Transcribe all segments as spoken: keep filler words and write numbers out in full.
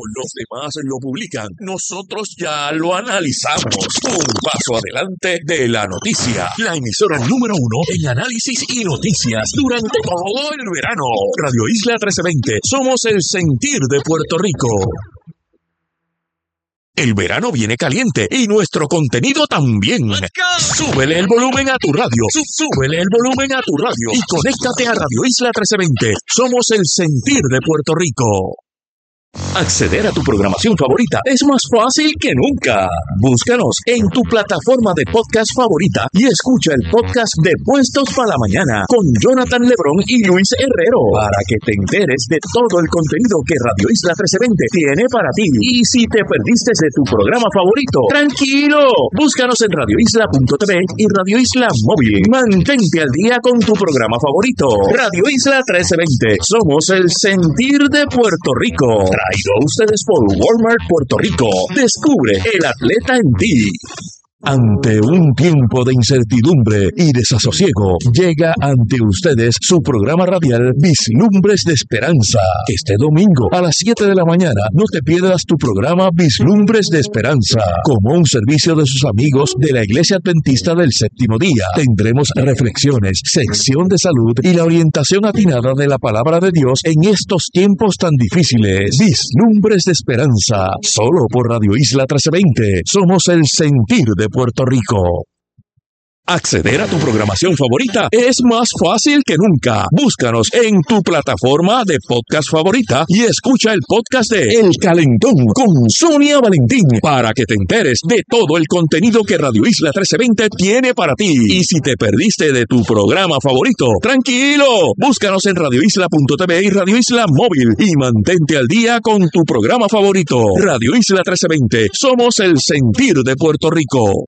los demás lo publican. Nosotros ya lo analizamos. Un paso adelante de la noticia. La emisora número uno en análisis y noticias durante todo el verano. Radio Isla trece veinte. Somos el sentir de Puerto Rico. El verano viene caliente y nuestro contenido también. Súbele el volumen a tu radio. Súbele el volumen a tu radio y conéctate a Radio Isla trece veinte. Somos el sentir de Puerto Rico. Acceder a tu programación favorita es más fácil que nunca. Búscanos en tu plataforma de podcast favorita y escucha el podcast de Puestos para la Mañana con Jonathan Lebrón y Luis Herrero para que te enteres de todo el contenido que Radio Isla trece veinte tiene para ti. Y si te perdiste de tu programa favorito, tranquilo, búscanos en radio isla punto t v y Radio Isla Móvil. Mantente al día con tu programa favorito. Radio Isla trece veinte. Somos el sentir de Puerto Rico. Traído a ustedes por Walmart Puerto Rico. Descubre el atleta en ti. Ante un tiempo de incertidumbre y desasosiego, llega ante ustedes su programa radial Vislumbres de Esperanza. Este domingo a las siete de la mañana no te pierdas tu programa Vislumbres de Esperanza. Como un servicio de sus amigos de la Iglesia Adventista del Séptimo Día, tendremos reflexiones, sección de salud y la orientación atinada de la Palabra de Dios en estos tiempos tan difíciles. Vislumbres de Esperanza, solo por Radio Isla trece veinte. Somos el sentir de Puerto Rico. Acceder a tu programación favorita es más fácil que nunca. Búscanos en tu plataforma de podcast favorita y escucha el podcast de El Calentón con Sonia Valentín para que te enteres de todo el contenido que Radio Isla trece veinte tiene para ti. Y si te perdiste de tu programa favorito, tranquilo, búscanos en radio isla punto t v y Radio Isla Móvil y mantente al día con tu programa favorito. Radio Isla trece veinte, somos el sentir de Puerto Rico.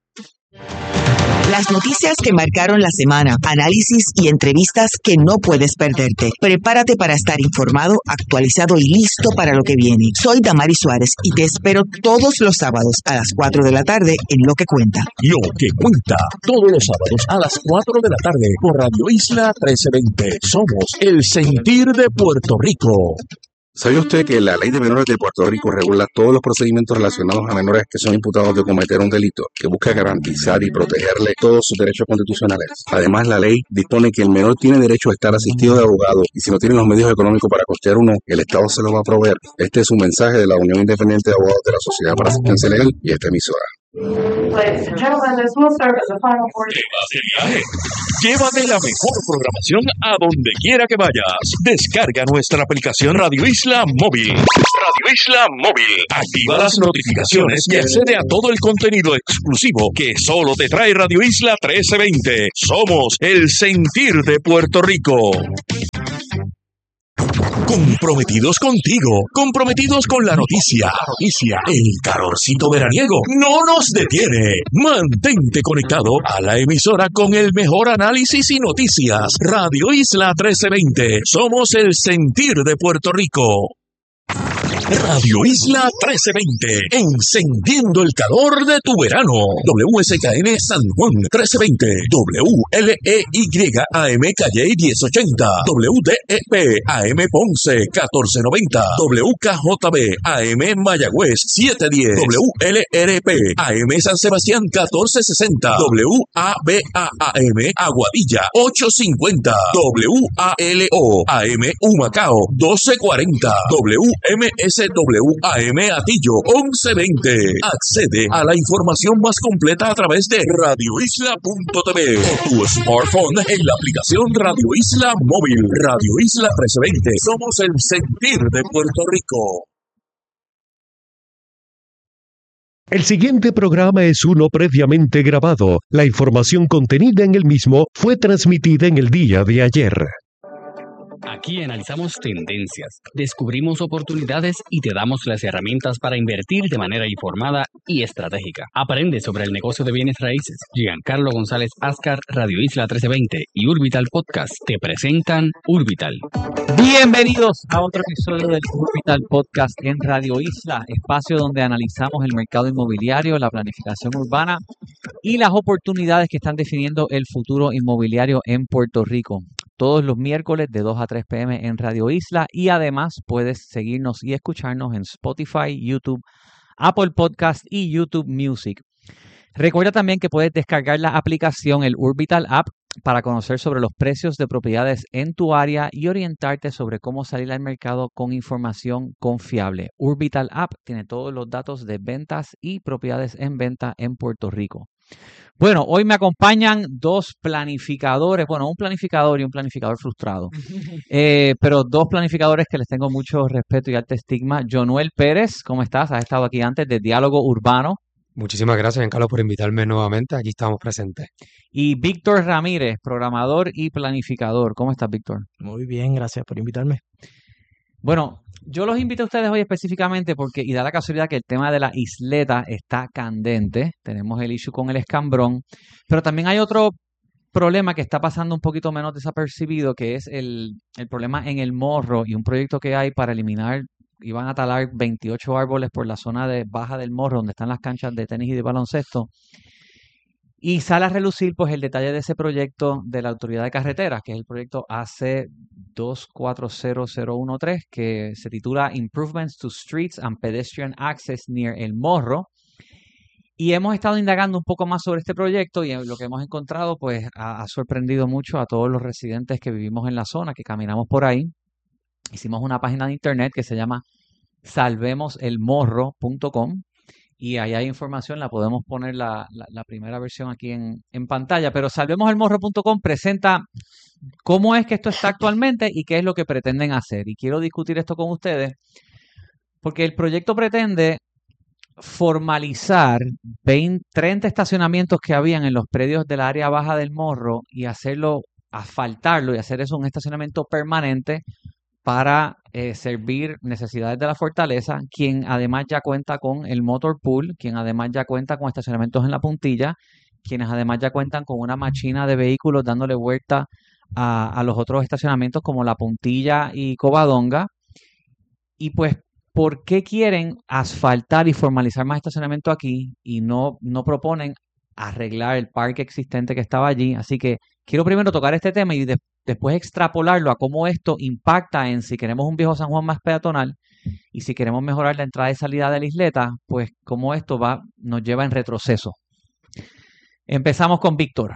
Las noticias que marcaron la semana, análisis y entrevistas que no puedes perderte. Prepárate para estar informado, actualizado y listo para lo que viene. Soy Damaris Suárez y te espero todos los sábados a las cuatro de la tarde en Lo que Cuenta. Lo que Cuenta, todos los sábados a las cuatro de la tarde por Radio Isla trece veinte. Somos el sentir de Puerto Rico. ¿Sabía usted que la Ley de Menores de Puerto Rico regula todos los procedimientos relacionados a menores que son imputados de cometer un delito, que busca garantizar y protegerle todos sus derechos constitucionales? Además, la ley dispone que el menor tiene derecho a estar asistido de abogado y si no tiene los medios económicos para costear uno, el Estado se lo va a proveer. Este es un mensaje de la Unión Independiente de Abogados de la Sociedad para Asistencia Legal y esta emisora. Ladies and gentlemen, this will serve as a final portion. Llévate la mejor programación a donde quiera que vayas. Descarga nuestra aplicación Radio Isla Móvil. Radio Isla Móvil. Activa las notificaciones y accede a todo el contenido exclusivo que solo te trae Radio Isla trece veinte. Somos el sentir de Puerto Rico. Comprometidos contigo, comprometidos con la noticia, noticia, el calorcito veraniego no nos detiene. Mantente conectado a la emisora con el mejor análisis y noticias. Radio Isla trece veinte, somos el sentir de Puerto Rico. Radio Isla trece veinte, encendiendo el calor de tu verano. W S K N San Juan trece veinte, W L E Y A M Calle diez ochenta, W D E P A M Ponce catorce noventa, W K J B A M Mayagüez setecientos diez, W L R P A M San Sebastián catorce sesenta, W A B A A M Aguadilla ochocientos cincuenta, W A L O A M Humacao doce cuarenta, W M S W A M Atillo once veinte. Accede a la información más completa a través de radio isla punto t v o tu smartphone en la aplicación Radio Isla Móvil. Radio Isla trece veinte. Somos el sentir de Puerto Rico. El siguiente programa es uno previamente grabado. La información contenida en el mismo fue transmitida en el día de ayer. Aquí analizamos tendencias, descubrimos oportunidades y te damos las herramientas para invertir de manera informada y estratégica. Aprende sobre el negocio de bienes raíces. Giancarlo González Ascar, Radio Isla trece veinte y Urbital Podcast te presentan Urbital. Bienvenidos a otro episodio del Urbital Podcast en Radio Isla, espacio donde analizamos el mercado inmobiliario, la planificación urbana y las oportunidades que están definiendo el futuro inmobiliario en Puerto Rico. todos los miércoles de dos a tres p m en Radio Isla y además puedes seguirnos y escucharnos en Spotify, YouTube, Apple Podcast y YouTube Music. Recuerda también que puedes descargar la aplicación, el Urbital App, para conocer sobre los precios de propiedades en tu área y orientarte sobre cómo salir al mercado con información confiable. Urbital App tiene todos los datos de ventas y propiedades en venta en Puerto Rico. Bueno, hoy me acompañan dos planificadores, bueno, un planificador y un planificador frustrado, eh, pero dos planificadores que les tengo mucho respeto y alto estigma. Jonuel Pérez, ¿cómo estás? Has estado aquí antes de Diálogo Urbano. Muchísimas gracias, Giancarlo, por invitarme nuevamente. Aquí estamos presentes. Y Víctor Ramírez, programador y planificador. ¿Cómo estás, Víctor? Muy bien, gracias por invitarme. Bueno, yo los invito a ustedes hoy específicamente porque, y da la casualidad que el tema de la isleta está candente. Tenemos el issue con el escambrón, pero también hay otro problema que está pasando un poquito menos desapercibido, que es el, el problema en el Morro y un proyecto que hay para eliminar. Iban a talar veintiocho árboles por la zona de baja del Morro, donde están las canchas de tenis y de baloncesto. Y sale a relucir pues el detalle de ese proyecto de la Autoridad de Carreteras, que es el proyecto A C dos cuatro cero cero uno tres, que se titula Improvements to Streets and Pedestrian Access Near El Morro. Y hemos estado indagando un poco más sobre este proyecto y lo que hemos encontrado pues ha, ha sorprendido mucho a todos los residentes que vivimos en la zona, que caminamos por ahí. Hicimos una página de internet que se llama salvemos el morro punto com y ahí hay información, la podemos poner la, la, la primera versión aquí en, en pantalla, pero salvemos el morro punto com presenta cómo es que esto está actualmente y qué es lo que pretenden hacer. Y quiero discutir esto con ustedes porque el proyecto pretende formalizar veinte, treinta estacionamientos que habían en los predios del área baja del Morro y hacerlo, asfaltarlo y hacer eso un estacionamiento permanente para eh, servir necesidades de la fortaleza, quien además ya cuenta con el motor pool, quien además ya cuenta con estacionamientos en la puntilla, quienes además ya cuentan con una máquina de vehículos dándole vuelta a, a los otros estacionamientos como la puntilla y Covadonga. Y pues, ¿por qué quieren asfaltar y formalizar más estacionamiento aquí y no, no proponen arreglar el parque existente que estaba allí? Así que quiero primero tocar este tema y de, después extrapolarlo a cómo esto impacta en si queremos un viejo San Juan más peatonal y si queremos mejorar la entrada y salida de la isleta, pues cómo esto va, nos lleva en retroceso. Empezamos con Víctor.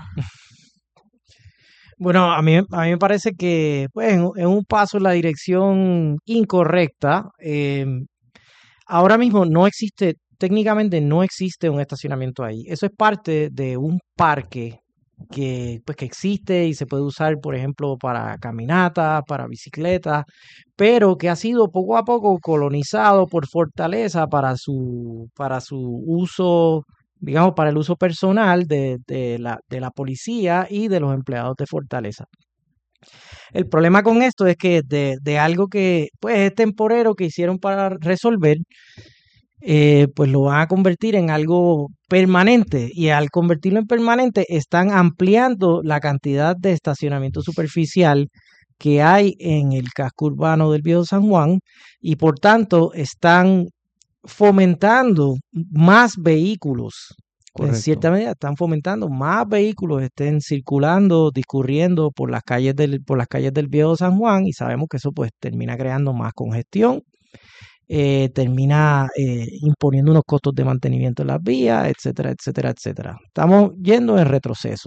Bueno, a mí, a mí me parece que pues, es un paso en la dirección incorrecta. Eh, ahora mismo no existe, técnicamente no existe un estacionamiento ahí. Eso es parte de un parque que, pues, que existe y se puede usar, por ejemplo, para caminatas, para bicicletas, pero que ha sido poco a poco colonizado por Fortaleza para su, para su uso, digamos, para el uso personal de, de, la, de la policía y de los empleados de Fortaleza. El problema con esto es que de, de algo que pues es temporero que hicieron para resolver, eh, pues lo van a convertir en algo permanente, y al convertirlo en permanente están ampliando la cantidad de estacionamiento superficial que hay en el casco urbano del Viejo San Juan, y por tanto están fomentando más vehículos. Correcto. En cierta medida están fomentando más vehículos estén circulando, discurriendo por las calles del, por las calles del Viejo San Juan, y sabemos que eso pues termina creando más congestión, eh, termina eh, imponiendo unos costos de mantenimiento en las vías, etcétera, etcétera, etcétera. Estamos yendo en retroceso.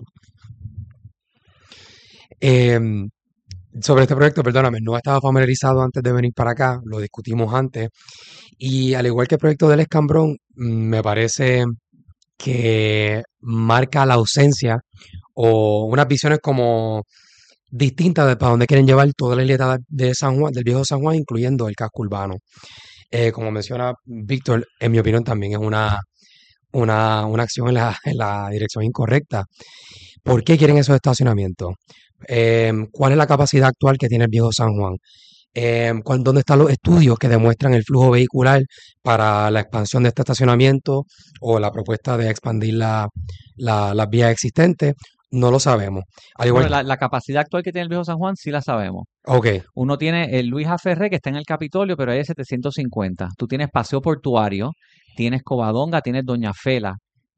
Eh, sobre este proyecto, perdóname, no estaba familiarizado antes de venir para acá, lo discutimos antes, y al igual que el proyecto del escambrón, me parece que marca la ausencia o unas visiones como distintas de para dónde quieren llevar toda la isleta de San Juan, del Viejo San Juan, incluyendo el casco urbano. Eh, como menciona Víctor, en mi opinión también es una, una, una acción en la, en la dirección incorrecta. ¿Por qué quieren esos estacionamientos? Eh, ¿cuál es la capacidad actual que tiene el Viejo San Juan? Eh, ¿Dónde están los estudios que demuestran el flujo vehicular para la expansión de este estacionamiento o la propuesta de expandir la, la, las vías existentes? No lo sabemos. Al igual... Bueno, la, la capacidad actual que tiene el Viejo San Juan sí la sabemos. Okay. Uno tiene el Luis A. Ferré, que está en el Capitolio, pero ahí es setecientos cincuenta. Tú tienes Paseo Portuario, tienes Covadonga, tienes Doña Fela,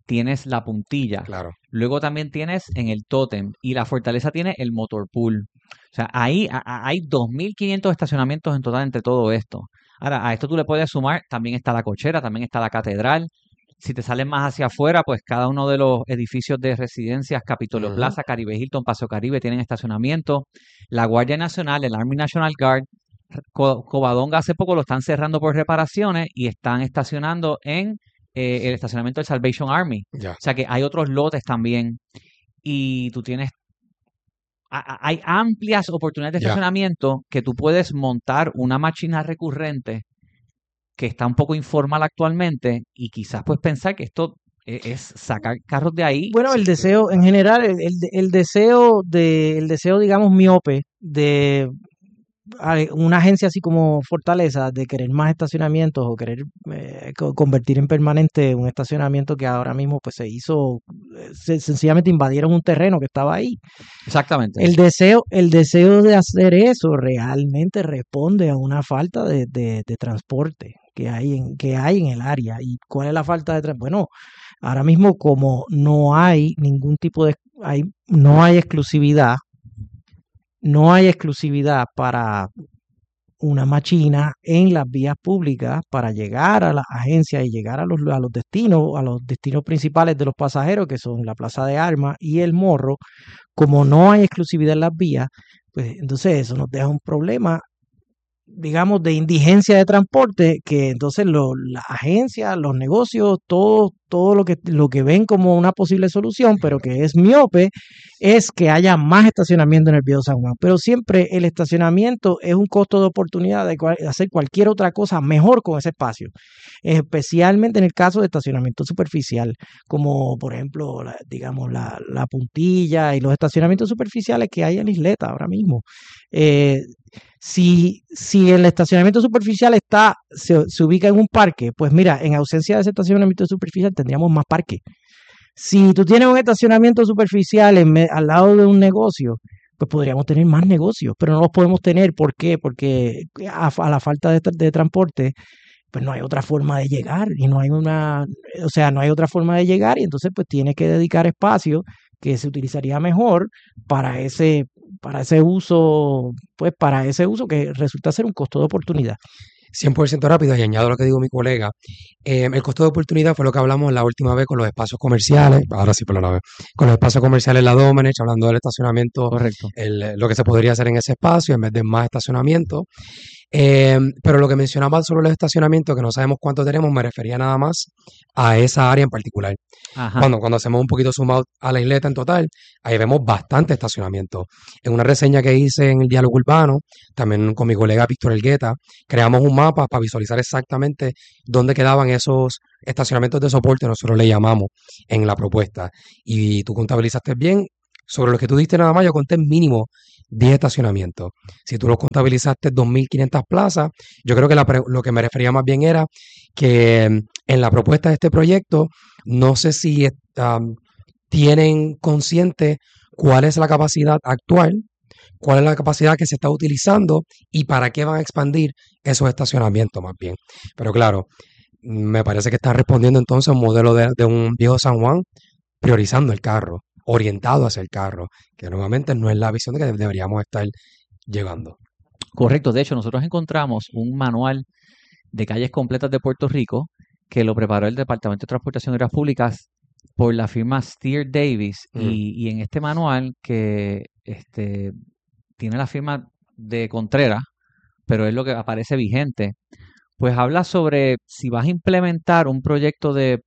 tienes la puntilla. Claro. Luego también tienes en el tótem y la fortaleza tiene el motor pool. O sea, ahí a- a- hay dos mil quinientos estacionamientos en total entre todo esto. Ahora, a esto tú le puedes sumar, también está la cochera, también está la catedral. Si te sales más hacia afuera, pues cada uno de los edificios de residencias, Capitolio Ujú. Plaza, Caribe Hilton, Paseo Caribe, tienen estacionamiento. La Guardia Nacional, el Army National Guard, Co- Covadonga hace poco lo están cerrando por reparaciones y están estacionando en eh, el estacionamiento del Salvation Army. Ya. O sea que hay otros lotes también y tú tienes, a- a- hay amplias oportunidades de Ya. estacionamiento que tú puedes montar una máquina recurrente que está un poco informal actualmente y quizás puedes pensar que esto e- es sacar carros de ahí. Bueno, el Sí, sí. deseo, en general, el, el, el deseo de, el deseo, digamos, miope de a- una agencia así como Fortaleza de querer más estacionamientos o querer eh, co- convertir en permanente un estacionamiento que ahora mismo pues se hizo, eh, se- sencillamente invadieron un terreno que estaba ahí. Exactamente. El deseo, el deseo de hacer eso realmente responde a una falta de, de- de transporte que hay en, que hay en el área. ¿Y cuál es la falta de transporte? Bueno, ahora mismo como no hay ningún tipo de, hay, no hay exclusividad, no hay exclusividad para una máquina en las vías públicas para llegar a las agencias y llegar a los, a los destinos, a los destinos principales de los pasajeros, que son la Plaza de Armas y el Morro. Como no hay exclusividad en las vías, pues entonces eso nos deja un problema, digamos, de indigencia de transporte, que entonces lo- las agencias, los negocios, todo, todo lo que, lo que ven como una posible solución, pero que es miope, es que haya más estacionamiento en el Viejo San Juan. Pero siempre el estacionamiento es un costo de oportunidad de, cual- de hacer cualquier otra cosa mejor con ese espacio, especialmente en el caso de estacionamiento superficial, como por ejemplo, la- digamos, la, la puntilla y los estacionamientos superficiales que hay en la isleta ahora mismo. Eh, si, si el estacionamiento superficial está, se, se ubica en un parque, pues mira, en ausencia de ese estacionamiento superficial tendríamos más parques. Si tú tienes un estacionamiento superficial en me- al lado de un negocio, pues podríamos tener más negocios, pero no los podemos tener. ¿Por qué? Porque a, a la falta de, tra- de transporte, pues no hay otra forma de llegar y no hay una, o sea, no hay otra forma de llegar y entonces pues tiene que dedicar espacio que se utilizaría mejor para ese, para ese uso, pues para ese uso que resulta ser un costo de oportunidad. cien por ciento rápido y añado lo que digo mi colega. Eh, el costo de oportunidad fue lo que hablamos la última vez con los espacios comerciales, ahora sí por la vez, con los espacios comerciales en la Domenech, hablando del estacionamiento, Correcto. el- lo que se podría hacer en ese espacio en vez de más estacionamiento. Eh, pero lo que mencionaba sobre los estacionamientos, que no sabemos cuánto tenemos, me refería nada más a esa área en particular. Ajá. Cuando, cuando hacemos un poquito zoom out a la isleta en total, ahí vemos bastante estacionamiento. En una reseña que hice en el Diálogo Urbano, también con mi colega Víctor Elgueta, creamos un mapa para visualizar exactamente dónde quedaban esos estacionamientos de soporte, nosotros le llamamos en la propuesta. Y tú contabilizaste bien. Sobre lo que tú diste nada más, yo conté mínimo diez estacionamientos. Si tú los contabilizaste dos mil quinientas plazas, yo creo que la pre- lo que me refería más bien era que mm, en la propuesta de este proyecto, no sé si eh, um, tienen consciente cuál es la capacidad actual, cuál es la capacidad que se está utilizando y para qué van a expandir esos estacionamientos más bien. Pero claro, me parece que están respondiendo entonces a un modelo de, de un viejo San Juan priorizando el carro, orientado hacia el carro, que nuevamente no es la visión de que deberíamos estar llegando. Correcto. De hecho, nosotros encontramos un manual de calles completas de Puerto Rico que lo preparó el Departamento de Transportación y Obras Públicas por la firma Steer Davis. Mm. Y, y en este manual que este, tiene la firma de Contreras, pero es lo que aparece vigente, pues habla sobre si vas a implementar un proyecto de,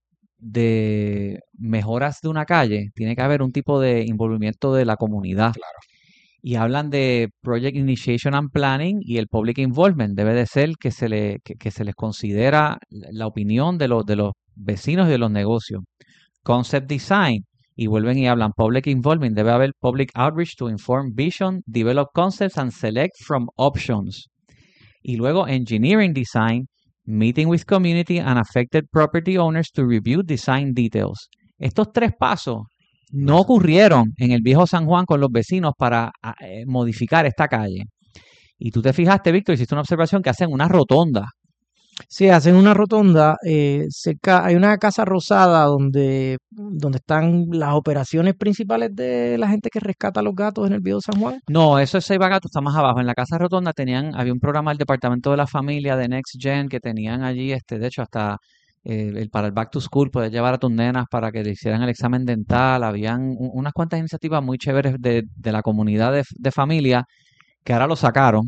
de mejoras de una calle, tiene que haber un tipo de involucramiento de la comunidad. Claro. Y hablan de Project Initiation and Planning y el Public Involvement. Debe de ser que se, le, que, que se les considera la opinión de los, de los vecinos y de los negocios. Concept Design. Y vuelven y hablan Public Involvement. Debe haber Public Outreach to inform vision, develop concepts and select from options. Y luego Engineering Design. Meeting with community and affected property owners to review design details. Estos tres pasos no ocurrieron en el viejo San Juan con los vecinos para a, eh, modificar esta calle. Y tú te fijaste, Víctor, hiciste una observación que hacen una rotonda. Sí, hacen una rotonda, eh, cerca, hay una casa rosada donde, donde están las operaciones principales de la gente que rescata a los gatos en el Viejo San Juan. No, eso es Seiba Gato, está más abajo. En la Casa Rotonda tenían, había un programa del Departamento de la Familia de Next Gen que tenían allí, este, de hecho, hasta eh, el, para el Back to School, poder llevar a tus nenas para que le hicieran el examen dental. Habían u- unas cuantas iniciativas muy chéveres de, de la comunidad de, de familia que ahora lo sacaron,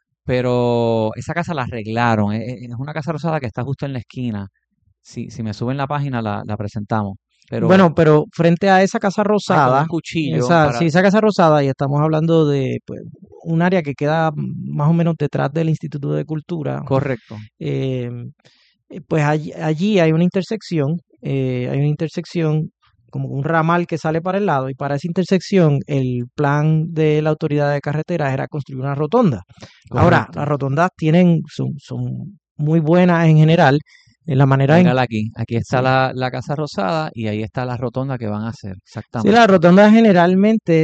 pero esa casa la arreglaron. Es, es una casa rosada que está justo en la esquina. Si, si me suben la página, la, la presentamos. Pero Bueno, pero frente a esa casa hay como rosada, un cuchillo esa, para... sí, esa casa rosada, y estamos hablando de pues, un área que queda más o menos detrás del Instituto de Cultura, Correcto. eh, eh, pues allí, allí hay una intersección, eh, hay una intersección como un ramal que sale para el lado, y para esa intersección el plan de la autoridad de carreteras era construir una rotonda. Ahora, Correcto. las rotondas tienen, son, son muy buenas en general, en la manera en... Mírala aquí. Aquí está Sí. la, la Casa Rosada y ahí está la rotonda que van a hacer. Sí, Exactamente. las rotondas generalmente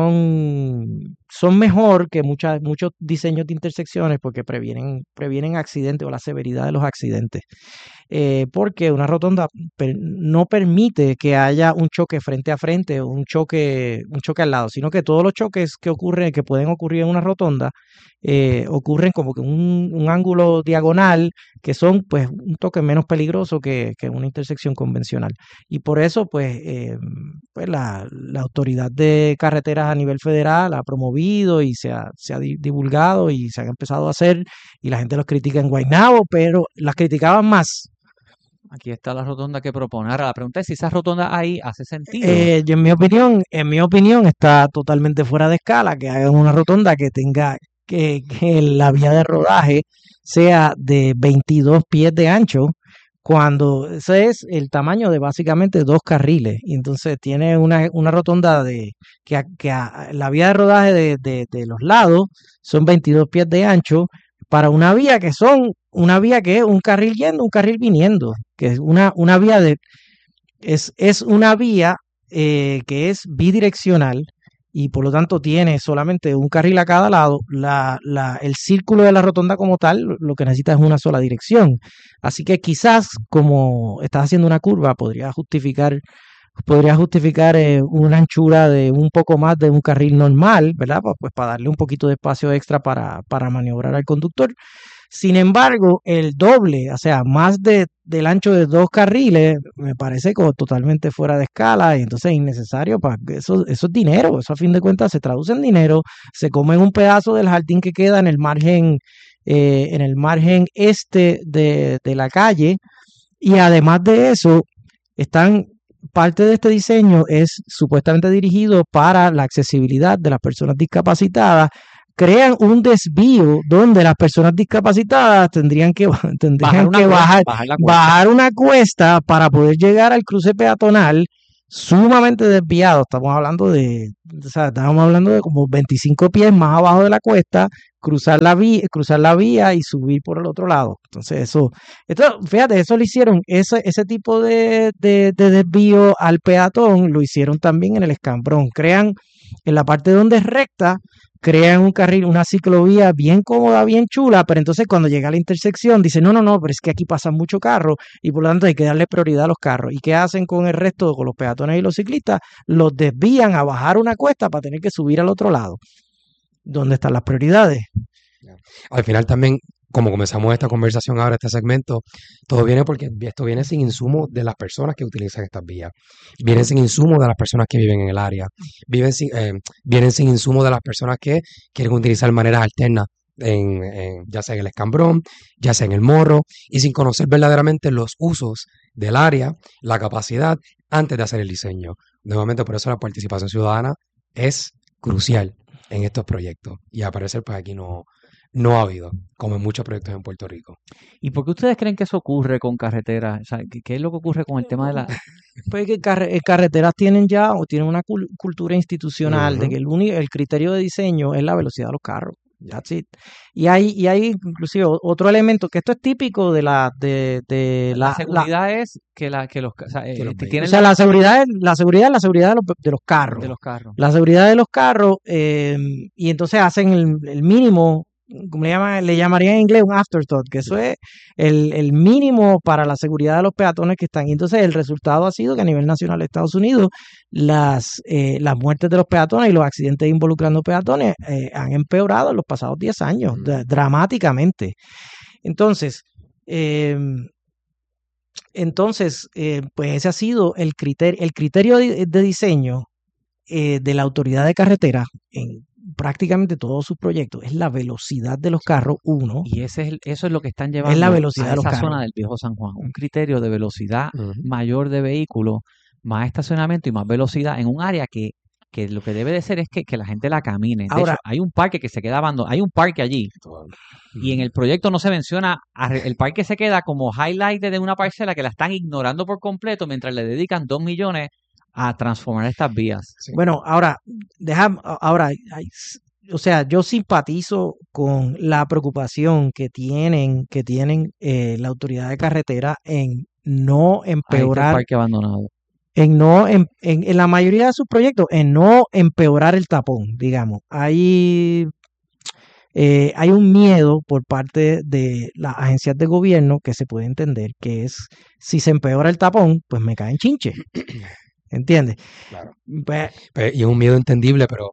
son, son mejor que muchas, muchos diseños de intersecciones porque previenen, previenen accidentes o la severidad de los accidentes. Eh, porque una rotonda per- no permite que haya un choque frente a frente o un choque, un choque al lado, sino que todos los choques que ocurren, que pueden ocurrir en una rotonda, eh, ocurren como que un, un ángulo diagonal, que son pues un toque menos peligroso que, que una intersección convencional. Y por eso, pues, eh, pues la, la autoridad de carreteras a nivel federal ha promovido y se ha, se ha di- divulgado y se han empezado a hacer, y la gente los critica en Guaynabo, pero las criticaban más. Aquí está la rotonda que propone. Ahora la pregunta es si esa rotonda ahí hace sentido. Eh, y en mi opinión, en mi opinión, está totalmente fuera de escala que hagan una rotonda que tenga que, que la vía de rodaje sea de veintidós pies de ancho, cuando ese es el tamaño de básicamente dos carriles. Y entonces tiene una, una rotonda de que, a- que a- la vía de rodaje de, de- de los lados son veintidós pies de ancho para una vía que son una vía que es un carril yendo, un carril viniendo, que es una, una vía de es, es una vía eh, que es bidireccional y por lo tanto tiene solamente un carril a cada lado. La, la, el círculo de la rotonda como tal lo- lo que necesita es una sola dirección. Así que quizás como estás haciendo una curva podría justificar, podría justificar eh, una anchura de un poco más de un carril normal, ¿verdad? Pues, pues para darle un poquito de espacio extra para, para maniobrar al conductor. Sin embargo, el doble, o sea, más de, del ancho de dos carriles, me parece como totalmente fuera de escala y entonces innecesario. Para eso, eso es dinero, eso a fin de cuentas se traduce en dinero, se come un pedazo del jardín que queda en el margen, eh, en el margen este de, de la calle, y además de eso, están, parte de este diseño es supuestamente dirigido para la accesibilidad de las personas discapacitadas. Crean un desvío donde las personas discapacitadas tendrían que, Bajar tendrían una que cuesta, bajar, bajar la cuesta. bajar una cuesta para poder llegar al cruce peatonal sumamente desviado. Estamos hablando de, o sea, estamos hablando de como veinticinco pies más abajo de la cuesta, cruzar la vía, cruzar la vía y subir por el otro lado. Entonces eso, esto, fíjate, eso lo hicieron, ese, ese tipo de, de, de desvío al peatón lo hicieron también en el Escambrón. Crean en la parte donde es recta, crean un carril, una ciclovía bien cómoda, bien chula, pero entonces cuando llega a la intersección dicen, no, no, no, pero es que aquí pasan muchos carros y por lo tanto hay que darle prioridad a los carros. ¿Y qué hacen con el resto, con los peatones y los ciclistas? Los desvían a bajar una cuesta para tener que subir al otro lado. ¿Dónde están las prioridades? Al final también, como comenzamos esta conversación ahora, este segmento, todo viene porque esto viene sin insumo de las personas que utilizan estas vías. Vienen sin insumo de las personas que viven en el área. Viven sin, eh, vienen sin insumo de las personas que quieren utilizar maneras alternas, en, en- ya sea en el Escambrón, ya sea en el Morro, y sin conocer verdaderamente los usos del área, la capacidad, antes de hacer el diseño. Nuevamente, por eso la participación ciudadana es crucial en estos proyectos. Y al parecer, pues aquí no, no ha habido, como en muchos proyectos en Puerto Rico. ¿Y por qué ustedes creen que eso ocurre con carreteras? O sea, ¿qué, qué es lo que ocurre con el tema de la... Pues que carre- eh, carreteras tienen ya o tienen una cul- cultura institucional de Ujú. que el, uni- el criterio de diseño es la velocidad de los carros. That's it. Y hay, y hay inclusive o- otro elemento que esto es típico de la de, de La la, la- seguridad es que, la, que los... O sea, eh, Que los que vehículos- o tienen sea, la- la seguridad es la seguridad es la seguridad de los, de los carros. de los carros. La seguridad de los carros, eh, y entonces hacen el, el mínimo como le llaman, le llamarían en inglés un afterthought, que eso es el, el mínimo para la seguridad de los peatones que están. Y entonces el resultado ha sido que a nivel nacional de Estados Unidos las, eh, las muertes de los peatones y los accidentes involucrando peatones eh, han empeorado en los pasados diez años, Mm. dra- dramáticamente. Entonces, eh, entonces eh, pues ese ha sido el criterio, el criterio de, de diseño eh, de la autoridad de carretera en prácticamente todos sus proyectos es la velocidad de los carros, uno, Y ese es el- eso es lo que están es la llevando velocidad a de los esa carros. zona del viejo San Juan. Un criterio de velocidad Ujú. mayor de vehículos, más estacionamiento y más velocidad en un área que, que lo que debe de ser es que, que la gente la camine. De Ahora, hecho, hay un parque que se queda abandonado, hay un parque allí y en el proyecto no se menciona, arre- el parque se queda como highlight de una parcela que la están ignorando por completo mientras le dedican dos millones a transformar estas vías. Sí. bueno, ahora, deja, ahora, hay- o sea, yo simpatizo con la preocupación que tienen, que tienen eh, la autoridad de carretera en no Ahí está el empeorar, parque abandonado. en no, em- en, en la mayoría de sus proyectos, en no empeorar el tapón, digamos. Hay, eh, hay un miedo por parte de las agencias de gobierno que se puede entender, que es, si se empeora el tapón, pues me caen chinche, ¿entiendes? Claro. Pues, Pe- Y es un miedo entendible, pero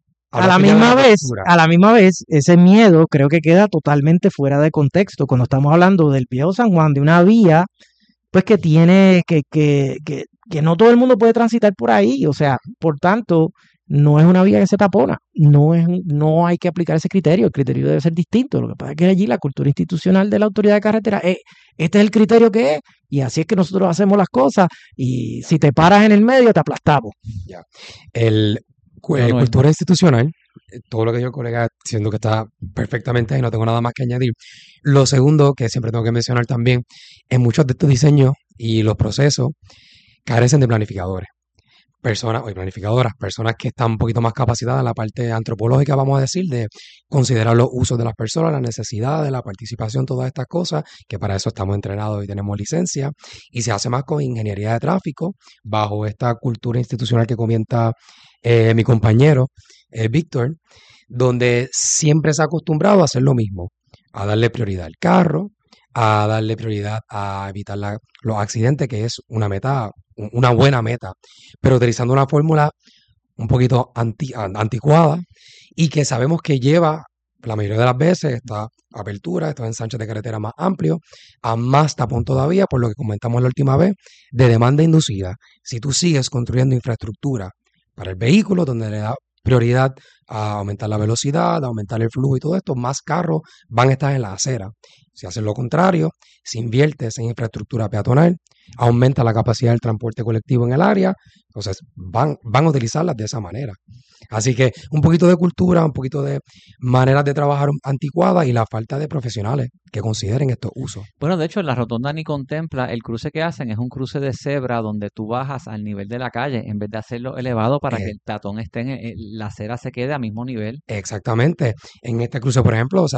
a la hablaste ya de misma la vez, cultura. a la misma vez, ese miedo creo que queda totalmente fuera de contexto cuando estamos hablando del viejo San Juan, de una vía, pues que tiene, que, que, que, que no todo el mundo puede transitar por ahí, o sea, por tanto, no es una vía que se tapona, no es, un- no hay que aplicar ese criterio, el criterio debe ser distinto, lo que pasa es que allí la cultura institucional de la autoridad de carretera es, este es el criterio que es, y así es que nosotros hacemos las cosas, y si te paras en el medio, te aplastamos. Ya. El, cu- No, eh, no es. cultura institucional, eh, todo lo que dijo el colega, siendo que está perfectamente ahí, no tengo nada más que añadir. Lo segundo, que siempre tengo que mencionar también, en muchos de estos diseños y los procesos carecen de planificadores. Personas, o planificadoras, personas que están un poquito más capacitadas en la parte antropológica, vamos a decir, de considerar los usos de las personas, las necesidades, la participación, todas estas cosas, que para eso estamos entrenados y tenemos licencia, y se hace más con ingeniería de tráfico, bajo esta cultura institucional que comenta eh, mi compañero eh, Víctor, donde siempre se ha acostumbrado a hacer lo mismo, a darle prioridad al carro, a darle prioridad a evitar la- los accidentes, que es una meta, un- una buena meta, pero utilizando una fórmula un poquito anti- an- anticuada y que sabemos que lleva la mayoría de las veces esta apertura, estos ensanches de carretera más amplios, a más tapón todavía, por lo que comentamos la última vez, de demanda inducida. Si tú sigues construyendo infraestructura para el vehículo, donde le da prioridad a aumentar la velocidad, a aumentar el flujo y todo esto, más carros van a estar en la acera. Si haces lo contrario, si inviertes en infraestructura peatonal, aumenta la capacidad del transporte colectivo en el área, entonces van, van a utilizarlas de esa manera. Así que un poquito de cultura, un poquito de maneras de trabajar anticuadas y la falta de profesionales que consideren estos usos. Bueno, de hecho, la rotonda ni contempla, el cruce que hacen es un cruce de cebra donde tú bajas al nivel de la calle en vez de hacerlo elevado para Eh, que el peatón esté en, en- la acera se quede a mismo nivel. Exactamente. En este cruce, por ejemplo, o sea,